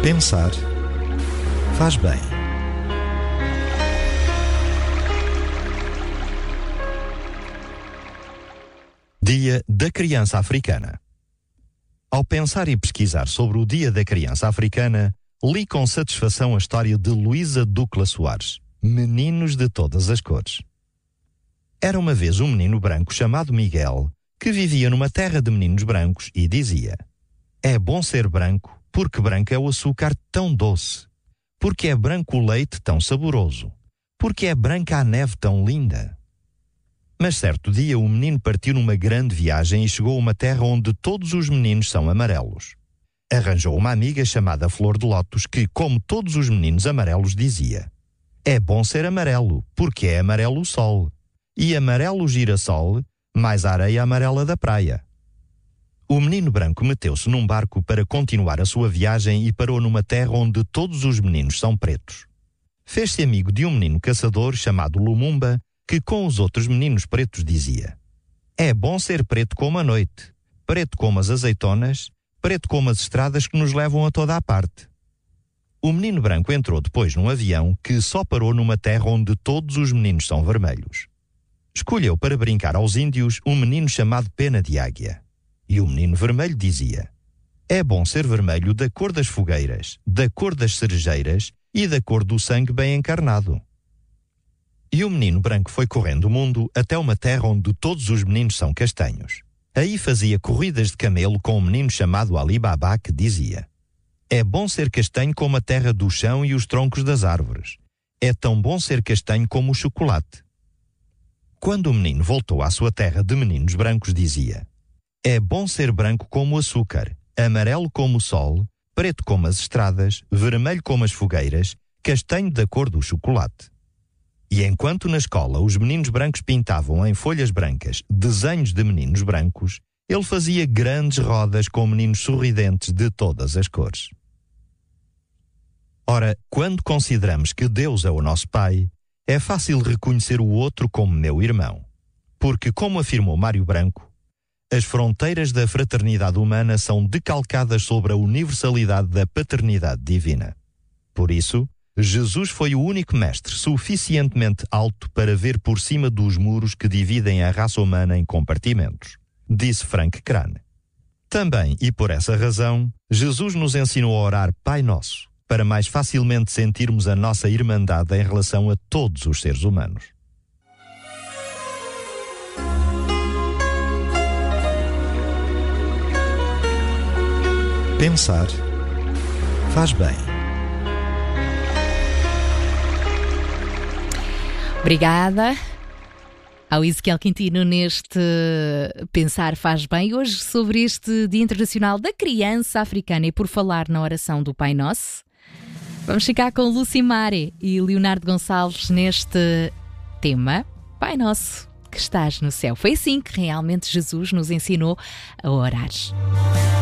Pensar faz bem. Dia da Criança Africana. Ao pensar e pesquisar sobre o Dia da Criança Africana, li com satisfação a história de Luísa Ducla Soares, Meninos de Todas as Cores. Era uma vez um menino branco chamado Miguel, que vivia numa terra de meninos brancos e dizia: é bom ser branco, porque branco é o açúcar tão doce, porque é branco o leite tão saboroso, porque é branca a neve tão linda. Mas certo dia o menino partiu numa grande viagem e chegou a uma terra onde todos os meninos são amarelos. Arranjou uma amiga chamada Flor de Lótus que, como todos os meninos amarelos, dizia: é bom ser amarelo, porque é amarelo o sol, e amarelo o girassol, mais a areia amarela da praia. O menino branco meteu-se num barco para continuar a sua viagem e parou numa terra onde todos os meninos são pretos. Fez-se amigo de um menino caçador chamado Lumumba, que com os outros meninos pretos dizia: é bom ser preto como a noite, preto como as azeitonas, preto como as estradas que nos levam a toda a parte. O menino branco entrou depois num avião que só parou numa terra onde todos os meninos são vermelhos. Escolheu para brincar aos índios um menino chamado Pena de Águia. E o menino vermelho dizia: é bom ser vermelho da cor das fogueiras, da cor das cerejeiras e da cor do sangue bem encarnado. E o menino branco foi correndo o mundo até uma terra onde todos os meninos são castanhos. Aí fazia corridas de camelo com um menino chamado Ali Baba que dizia: é bom ser castanho como a terra do chão e os troncos das árvores. É tão bom ser castanho como o chocolate. Quando o menino voltou à sua terra de meninos brancos, dizia: é bom ser branco como o açúcar, amarelo como o sol, preto como as estradas, vermelho como as fogueiras, castanho da cor do chocolate. E enquanto na escola os meninos brancos pintavam em folhas brancas desenhos de meninos brancos, ele fazia grandes rodas com meninos sorridentes de todas as cores. Ora, quando consideramos que Deus é o nosso Pai, é fácil reconhecer o outro como meu irmão. Porque, como afirmou Mário Branco, as fronteiras da fraternidade humana são decalcadas sobre a universalidade da paternidade divina. Por isso, Jesus foi o único mestre suficientemente alto para ver por cima dos muros que dividem a raça humana em compartimentos, disse Frank Crane. Também, e por essa razão, Jesus nos ensinou a orar Pai Nosso, para mais facilmente sentirmos a nossa irmandade em relação a todos os seres humanos. Pensar faz bem. Obrigada ao Ezequiel Quintino neste Pensar Faz Bem, hoje sobre este Dia Internacional da Criança Africana. E por falar na oração do Pai Nosso, vamos ficar com Lucimare e Leonardo Gonçalves neste tema: Pai Nosso que estás no céu. Foi assim que realmente Jesus nos ensinou a orar.